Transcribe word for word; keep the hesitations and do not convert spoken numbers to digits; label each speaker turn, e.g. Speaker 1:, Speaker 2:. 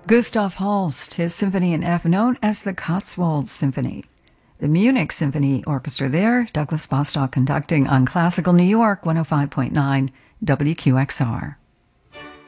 Speaker 1: Gustav Holst, his Symphony in F, known as the Cotswold Symphony. The Munich Symphony Orchestra there, Douglas Bostock conducting on Classical New York one oh five point nine W Q X R.